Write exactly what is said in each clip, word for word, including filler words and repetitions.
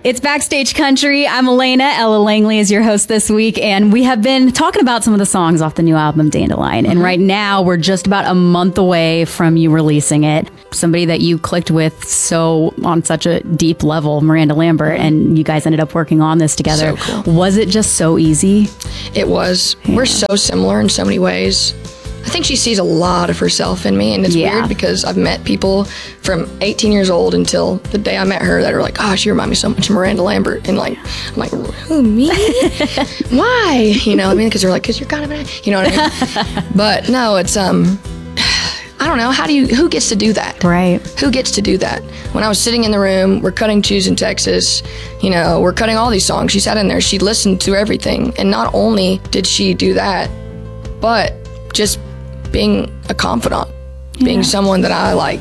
It's Backstage Country. I'm Elena. Ella Langley is your host this week, and we have been talking about some of the songs off the new album, Dandelion. Mm-hmm. And right now, we're just about a month away from you releasing it. Somebody that you clicked with so on such a deep level, Miranda Lambert, mm-hmm. and you guys ended up working on this together. So cool. Was it just so easy? It was. Yeah. We're so similar in so many ways. I think she sees a lot of herself in me, and it's yeah. weird because I've met people from eighteen years old until the day I met her that are like, oh, she reminds me so much of Miranda Lambert. And like, I'm like, who, me? Why? You know what I mean? Because they're like, because you're kind of, a, you know what I mean? But no, it's, um, I don't know. How do you, who gets to do that? Right. Who gets to do that? When I was sitting in the room, we're cutting Choose in Texas, you know, we're cutting all these songs. She sat in there, she listened to everything. And not only did she do that, but just being a confidant, yeah. being someone that I like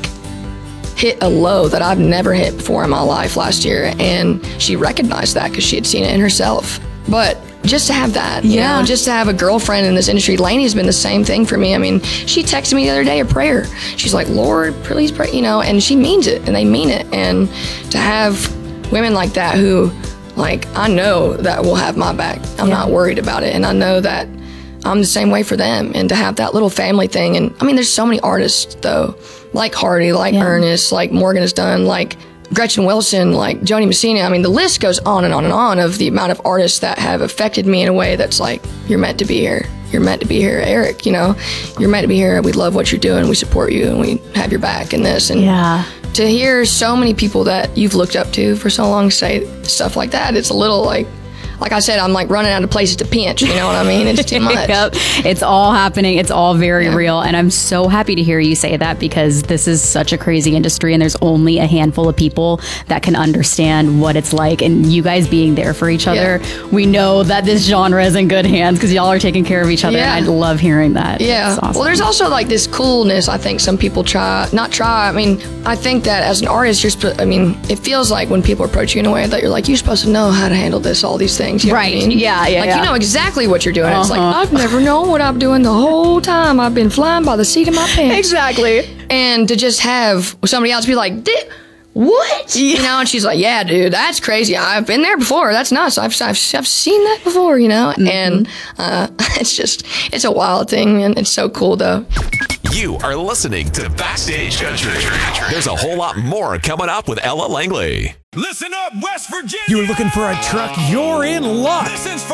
hit a low that I've never hit before in my life last year. And she recognized that because she had seen it in herself. But just to have that, you yeah. know, just to have a girlfriend in this industry. Lainey's been the same thing for me. I mean, she texted me the other day a prayer. She's like, Lord, please pray, you know, and she means it and they mean it. And to have women like that who, like, I know that will have my back. I'm yeah. not worried about it. And I know that I'm the same way for them, and to have that little family thing. And I mean, there's so many artists though, like Hardy, like yeah. Ernest, like Morgan has done, like Gretchen Wilson, like Joni Messina. I mean, the list goes on and on and on of the amount of artists that have affected me in a way that's like, you're meant to be here. You're meant to be here. Eric, you know, you're meant to be here. We love what you're doing. We support you and we have your back in this. And yeah. to hear so many people that you've looked up to for so long say stuff like that, it's a little like, Like I said, I'm like running out of places to pinch, you know what I mean? It's too much. Yep. It's all happening. It's all very yeah. real. And I'm so happy to hear you say that because this is such a crazy industry and there's only a handful of people that can understand what it's like. And you guys being there for each other, yeah. we know that this genre is in good hands because y'all are taking care of each other. Yeah. And I love hearing that. Yeah. Awesome. Well, there's also like this coolness I think some people try, not try. I mean, I think that as an artist, you're supposed, I mean, it feels like when people approach you in a way that you're like, you're supposed to know how to handle this, all these things. You know right. what I mean? Yeah, yeah, Like, yeah. you know exactly what you're doing. Uh-huh. It's like, I've never known what I'm doing the whole time. I've been flying by the seat of my pants. Exactly. And to just have somebody else be like, Di- what? Yeah. You know, and she's like, yeah, dude, that's crazy. I've been there before. That's nuts. I've, I've, I've seen that before, you know? Mm-hmm. And uh, it's just, it's a wild thing, and it's so cool, though. You are listening to Backstage Country. There's a whole lot more coming up with Ella Langley. Listen up, West Virginia. You're looking for a truck, you're in luck. This is for